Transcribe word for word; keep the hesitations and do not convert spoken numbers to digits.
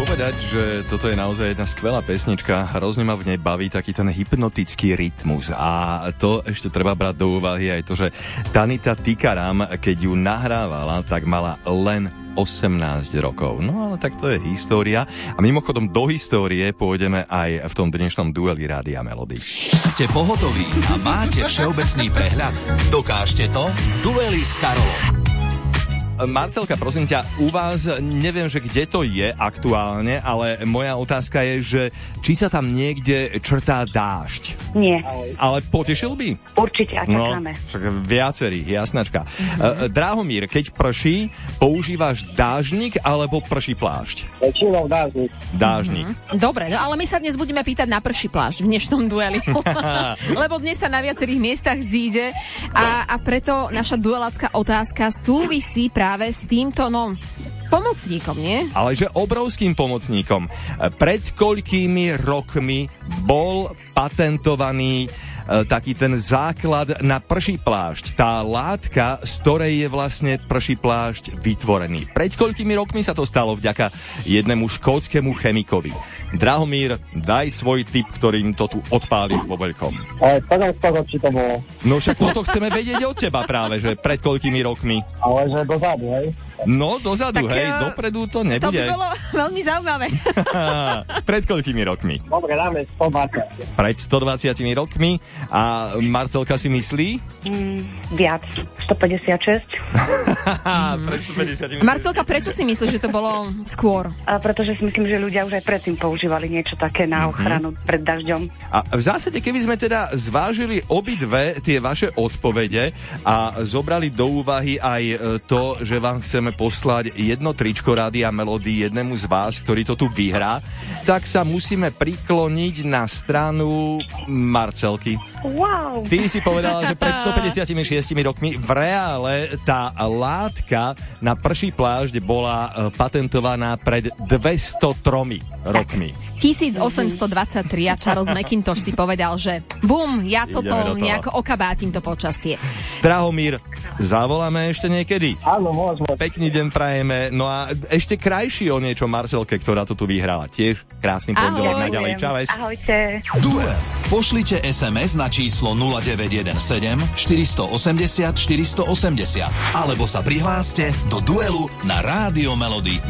povedať, že toto je naozaj jedna skvelá pesnička. Hrozne ma v nej baví taký ten hypnotický rytmus. A to ešte treba brať do úvahy aj to, že Tanita Tikaram, keď ju nahrávala, tak mala len osemnásť rokov. No ale tak to je história. A mimochodom do histórie pôjdeme aj v tom dnešnom dueli Rádia Melody. Ste pohotoví a máte všeobecný prehľad? Dokážte to v dueli s Karolom. Marcelka, prosím ťa, u vás neviem, že kde to je aktuálne, ale moja otázka je, že či sa tam niekde črtá dážď. Nie. Ale potešil by? Určite, a čakáme. No, však viacerých, jasnačka. Mm-hmm. Drahomír, keď prší, používaš dážnik alebo prší plášť? Väčšinou dážnik. Dážnik. Mm-hmm. Dobre, no ale my sa dnes budeme pýtať na prší plášť v dnešnom dueli. Lebo dnes sa na viacerých miestach zíde a, a preto naša duelácka otázka súvisí práve práve s týmto, no, pomocníkom, nie? Ale že obrovským pomocníkom. Pred koľkými rokmi bol patentovaný taký ten základ na prší plášť. Tá látka, z ktorej je vlastne prší plášť vytvorený. Pred koľkými rokmi sa to stalo vďaka jednému škótskému chemikovi. Drahomír, daj svoj tip, ktorým to tu odpáliš vo veľkom. Ale tak to, či to bolo. No však toto chceme vedieť od teba práve, že pred koľkými rokmi. Ale že dozadu, hej? No, dozadu, tak, hej, uh, dopredu to nebude. To by bolo veľmi zaujímavé. Pred koľkými rokmi? Dobre, dáme stodvadsať. Pred stodvadsiatimi rokmi. A Marcelka si myslí? Mm, viac. stopäťdesiatšesť. Pred stopäťdesiatimi. Marcelka, prečo si myslíš, že to bolo skôr? A pretože si myslím, že ľudia už aj predtým používali niečo také na ochranu mm-hmm. pred dažďom. A v zásade, keby sme teda zvážili obidve tie vaše odpovede a zobrali do úvahy aj to, že vám chceme poslať jedno tričko Rádia Melody jednému z vás, ktorý to tu vyhrá, tak sa musíme prikloniť na stranu Marcelky. Wow. Ty si povedala, že pred stopäťdesiatšesť rokmi v reále tá látka na prší plášť bola patentovaná pred dvestotromi rokmi. tisícosemstodvadsaťtri a Charles McIntosh si povedal, že bum, ja toto nejako okabátim to počasie. Drahomír, zavoláme ešte niekedy? Áno, môžeme. Pekný deň prajeme. No a ešte krajší o niečo Marcelke, ktorá to tu vyhrala. Tiež krásny pondelok naďalej. Čaves. Ahojte. Duel. Pošlite es em es na číslo nula deväť jeden sedem štyri osem nula štyri osem nula alebo sa prihláste do duelu na rádio melody